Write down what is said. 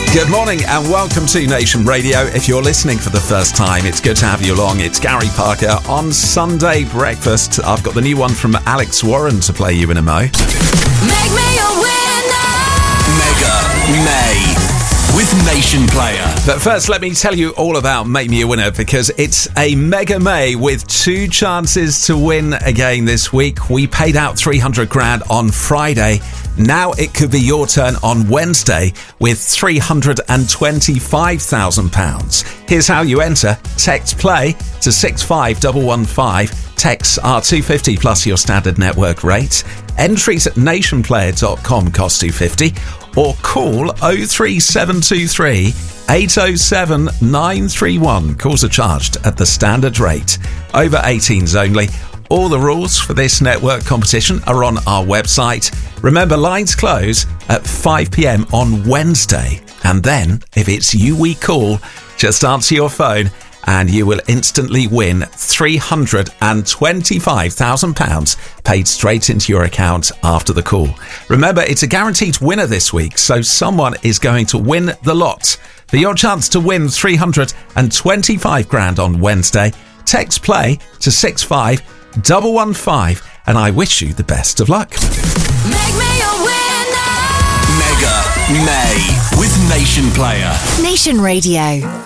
Good morning and welcome to Nation Radio. If you're listening for the first time, it's good to have you along. It's Gary Parker on Sunday Breakfast. I've got the new one from Alex Warren to play you in a mo. Make me a winner! Mega May with Nation Player. But first, let me tell you all about Make Me a Winner, because it's a Mega May with 2 chances to win again this week. We paid out 300 grand on Friday. Now it could be your turn on Wednesday with £325,000. Here's how you enter. Text play to 65115. Texts are $2.50 plus your standard network rate. Entries at nationplayer.com cost $2.50. Or call 03723 807 931. Calls are charged at the standard rate. Over 18s only. All the rules for this network competition are on our website. Remember, lines close at 5 p.m. on Wednesday. And then, if it's you we call, just answer your phone and you will instantly win £325,000 paid straight into your account after the call. Remember, it's a guaranteed winner this week, so someone is going to win the lot. For your chance to win 325 grand on Wednesday, text play to 65115, and I wish you the best of luck. Make me a winner! Mega May with Nation Player. Nation Radio.